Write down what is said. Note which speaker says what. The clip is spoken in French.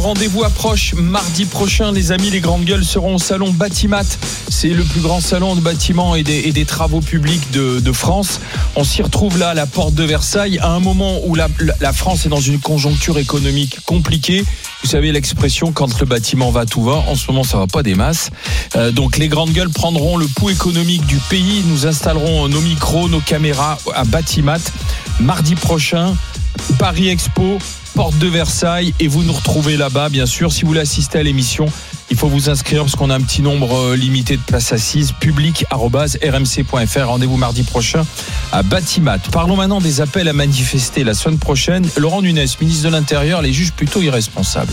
Speaker 1: Rendez-vous approche mardi prochain, les amis. Les grandes gueules seront au salon Batimat. C'est le plus grand salon de bâtiments et des travaux publics de France. On s'y retrouve là à la porte de Versailles à un moment où la France est dans une conjoncture économique compliquée. Vous savez l'expression, quand le bâtiment va, tout va. En ce moment, ça va pas des masses. Donc les grandes gueules prendront le pouls économique du pays. Nous installerons nos micros, nos caméras à Batimat mardi prochain. Paris Expo, porte de Versailles, et vous nous retrouvez là-bas, bien sûr. Si vous voulez assister à l'émission, il faut vous inscrire parce qu'on a un petit nombre limité de places assises. public@rmc.fr. Rendez-vous mardi prochain à Batimat. Parlons maintenant des appels à manifester la semaine prochaine. Laurent Nunez, ministre de l'Intérieur, les juge plutôt irresponsables.